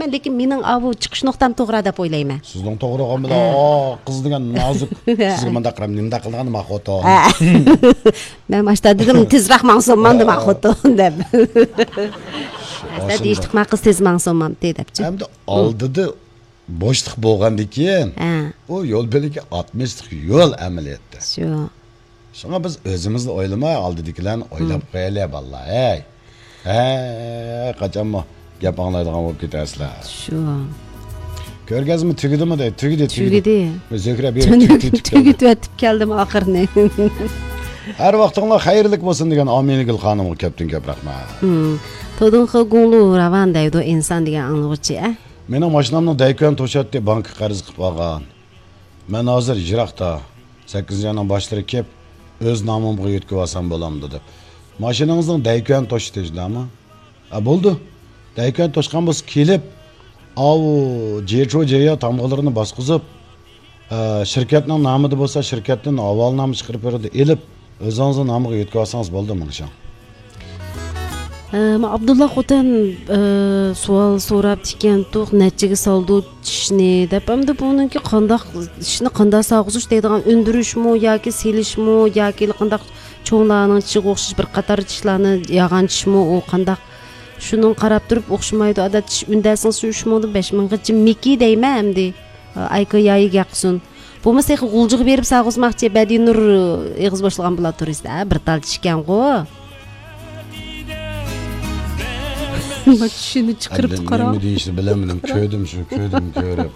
o'ylayman, lekin mening bu chiqish nuqtam to'g'ri deb o'ylayman. Sizning to'g'ri qilgan bilan qiz degan nozik sizga bunday qilib nima qilgan maxoto. Men mashta dedim tezroq mansonman deb maxoto deb. Asta deyishdik men qiz tez mansonman debchi. Hamda oldida bo'shliq bo'lgandan keyin u yo'l beliga 60lik yo'l amaliyotda. Shu. Shunga biz o'zimizni o'ylamay oldidagilarni o'ylab qo'yaylik vallahi. Qachonmi gap anglaydigan bo'lib ketasizlar. Shu. Ko'rgazma tugidimi deydi, tugidi. Zikra tugitib o'tib keldim oxirini. Har vaqtinglar xayrli bo'lsin degan Ominigul xonimga ko'pdan-ko'p rahmat. To'din xog'ulu ravan deydi inson degan anglag'uchi, Mening mashinamni daykan to'shatdi bank qarz qilib olgan. Men hozir Jiroqda 8-yanın başları kelib o'z nomimga yetkazib olsam bo'lamdi dedi. Mashinangizning daykan to'shdingizmi? Bo'ldi. Daykan to'shgan bo'lsa kelib, jeya tamg'alarini bosqizib, shirkatning nomida bo'lsa shirkatning avalnomini chiqarib beradi, elib o'zingizning nomiga yetkazib olsangiz bo'ldi menimcha. Abdullah Xo'tan savol so'rab ekan, to'q nechaga soldi tishni deb, hamda buningki qandoq tishni qanday sog'izish deydigan undirishmi yoki selishmi yoki qandoq cho'nglarning tishiga o'xshash bir qator tishlarni yag'an tishmi, u qandoq shuning qarab turib o'xshamaydi. Odat tish undasing 3000 gacha miki deyman hamda ayqa yayi gaqsun. Bo'lmasa g'uljiq berib sog'izmoqchi badiy nur eg'iz boshlagan bo'la turibsiz, bir tal tishgan-ku. Tishini chiqirib qarab. Nima deyishni bilamadim, ko'rdim ko'rib.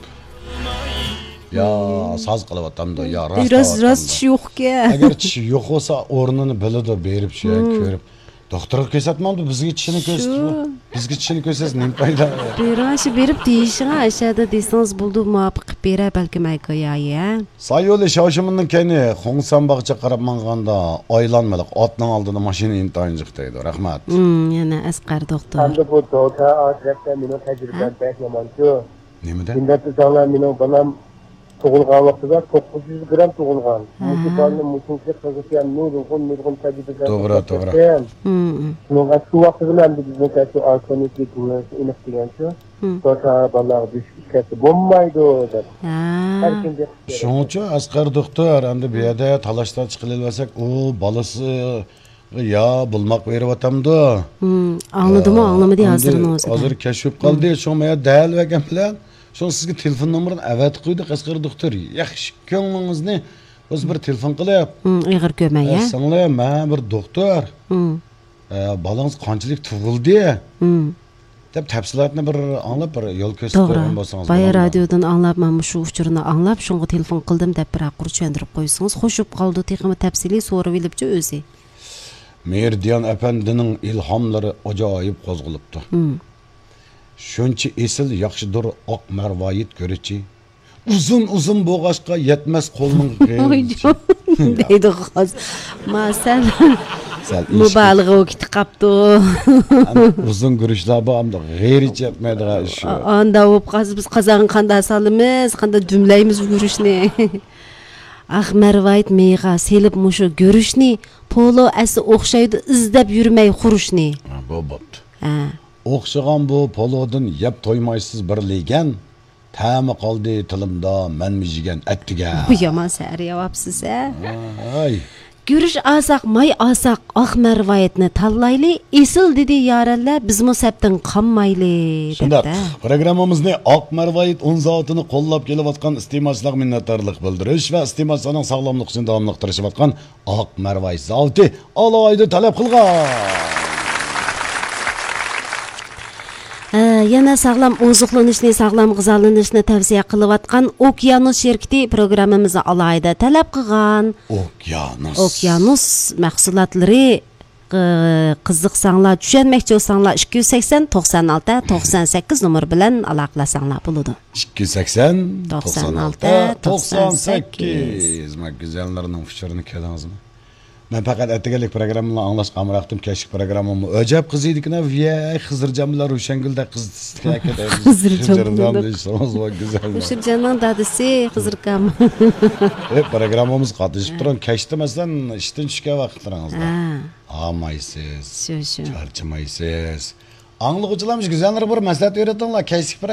Ya soz qilyaptimda, ya rost tish yo'q-ku. Agar tish yo'q bo'lsa, o'rnini biladi berib ko'rib. Doktorga ko'rsatmamdi, bizga tishini ko'rsatdi. Bizga tishini ko'rsatsa nima foyda? Berashi berib deyishing, Aishada desangiz bo'ldi, muvaffaq qilib beray balki maykoya. Sayyo'li shoshimning kayni Xo'ngsan bog'cha qarab manganda oylanmalik otning oldida mashina intoyinjiq deydi. Rahmat. Yana Asqar doktor. Hamda bu doktor ajratda meni tajribam pek yomonku. Nimada? Shunda sizlar mening balam tug'ilgan vaqtida 900 gram tug'ilgan. Musulmonlar musulmonga qilgan nurg'un tajribalar. To'g'ri. Shunga shu vaqtda ham bizning katta arkonik iniq degancha. Doktor bolalar ishkasi bo'lmaydi deb. Har kimga. Shuncha Asqar doktor endi bu yerda talashdan chiqilib u bolasi ya bulmoq beryaptimdi. Angladimi, anglamadi hozirni o'zi. Hozir kashf qildi, shomaya dal vagan bilan Son sizga telefon nomerini avat qo'ydi, Asqar doktor. Yaxshi ko'nglingizni o'z bir telefon qilib. Ig'ir ko'may-a. Singlar, men bir doktor. Bolangiz qanchalik tug'ildi? deb tafsilotni bir anglab bir yo'l ko'rsatib qo'ygan bo'lsangiz. To'g'ri. Radiodan anglab, men shu uchurni anglab, shunga telefon qildim deb bir aqir tushuntirib qo'ysangiz, xo'shib qoldi, texmi tafsiliy so'rab olibchi o'zi. Merdian apandining ilhomlari ajoyib qo'zg'alibdi. Shuncha esil yaxshidir oq marvoyit ko'richi. Uzun bo'g'ashqa yetmas qo'lning g'ayrichi. deydi hozir. Masal mubalag'a o'kitib qapti. Uzun guruchlar bu hamda g'ayrichi yetmaydigan ish. Anda o'p biz qozon qanday solimiz, qanday dumlaymiz guruchni. Marvoyit meyga selib mushu guruchni polo asi o'xshaydi izlab yurmay xurishni. Bu bo'pti. O'xshagan bu polodan yeb to'ymaysiz bir legan ta'mi qoldi tilimda men mijigan attiga. Bu yomon sar javobsiz a. Ay. Gurish asaq, may asaq, marvoyitni tanlayli, esil dedi yaranlar, bizmi sabdan qolmayli dedi. Programmamizni marvoyit 10 zotini qo'llab kelayotgan iste'molchilarga minnatdorlik bildirish va iste'molchilarning sog'lomlik uchun davomli tirishayotgan marvoyit zavodi alohida talab qilgan. Yana sağlam ozuqlanishni, sağlam g'izolanishni tavsiya qilayotgan Okyanus şirkati programmamizni alayda talab qilgan. Okyanus mahsulotlari qiziqsanglar, tushunmoqchi bo'lsanglar 280 96 98 nomer bilan aloqalasanglar bo'ladi. 280 96 98. Magazинlarning fichirini keldingizmi? Ben fakat etkilik programını anlaşmam bıraktım. Keşke programımı öcep kızıydıkına ve Hızırcanlar Uşengül'de kız Hızırcanlar güzel. Hızırcan'ın dadısı Hızırcam. Programımız katışıp duran keşti mesela işten çıkıyor vakitlerinizde. Ağmayısız, çarçımayısız. Anlık uçulamış güzeller var. Mesela öğretinler keşke